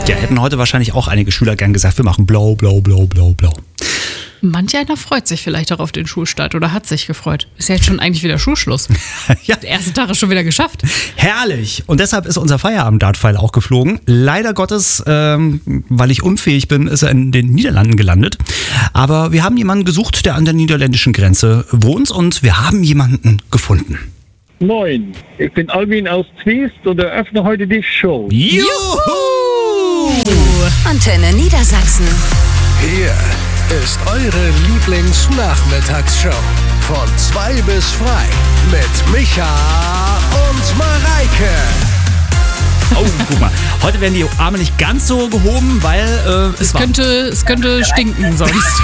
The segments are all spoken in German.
Ja, hätten heute wahrscheinlich auch einige Schüler gern gesagt, wir machen blau, blau, blau, blau, blau. Manch einer freut sich vielleicht auch auf den Schulstart oder hat sich gefreut. Ist ja jetzt schon eigentlich wieder Schulschluss. Ja. Der erste Tag ist schon wieder geschafft. Herrlich. Und deshalb ist unser Feierabend-Dartpfeil auch geflogen. Leider Gottes, weil ich unfähig bin, ist er in den Niederlanden gelandet. Aber wir haben jemanden gesucht, der an der niederländischen Grenze wohnt, und wir haben jemanden gefunden. Moin, ich bin Albin aus Zwiest und eröffne heute die Show. Juhu! Antenne Niedersachsen. Hier ist eure Lieblingsnachmittagsshow. Von 2 bis frei mit Micha und Mareike. Oh, guck mal. Heute werden die Arme nicht ganz so gehoben, weil Es könnte stinken sonst.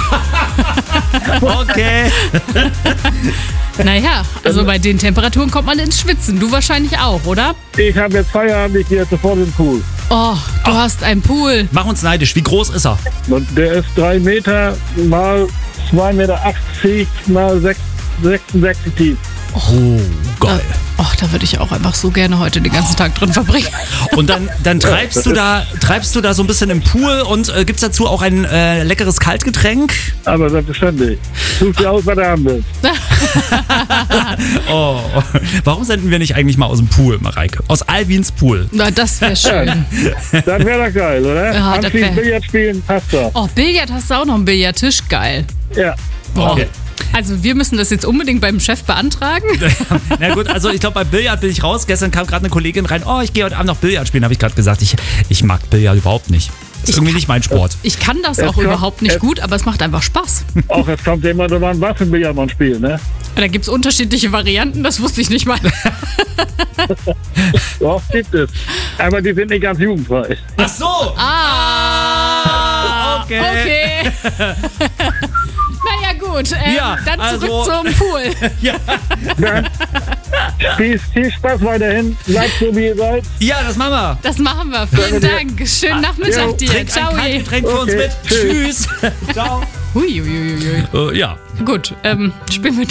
Okay. Naja, also bei den Temperaturen kommt man ins Schwitzen. Du wahrscheinlich auch, oder? Ich habe jetzt Feierabend, ich gehe jetzt sofort in den Pool. Oh, du hast einen Pool. Mach uns neidisch. Wie groß ist er? Und der ist 3 Meter mal 2,80 Meter mal 66 tief. Oh, geil. Da würde ich auch einfach so gerne heute den ganzen Tag drin verbringen. Und dann treibst du da so ein bisschen im Pool, und gibt's dazu auch ein leckeres Kaltgetränk? Aber selbstverständlich. Such dir aus, was du haben willst. Oh, warum senden wir nicht eigentlich mal aus dem Pool, Mareike? Aus Albins Pool. Na, das wäre schön. Das wäre doch geil, oder? Ja, das wär- Anschließend Billard spielen, passt doch. Oh, Billard, hast du auch noch einen Billardtisch? Geil. Ja. Okay. Also wir müssen das jetzt unbedingt beim Chef beantragen. Na gut, also ich glaube, bei Billard bin ich raus. Gestern kam gerade eine Kollegin rein. Oh, ich gehe heute Abend noch Billard spielen, habe ich gerade gesagt. Ich mag Billard überhaupt nicht. Ist irgendwie nicht mein Sport. Ich kann das Es auch kommt- überhaupt nicht es- gut, aber es macht einfach Spaß. Auch es kommt immer so an, was für ein Billard man spielt, ne? Da gibt es unterschiedliche Varianten, das wusste ich nicht mal. Doch, gibt es. Aber die sind nicht ganz jugendfrei. Ach so! Okay. Naja gut, Ja, dann zurück also- zum Pool. Dann viel Spaß weiterhin. Bleibt so, wie ihr seid. Ja, das machen wir. Das machen wir. Vielen Dank. Schönen Nachmittag Jo, dir. Trink Ciao. ein Kaltgetränk für uns Okay, mit. Tschüss. Ciao. Hui. Ja. Gut, spielen wir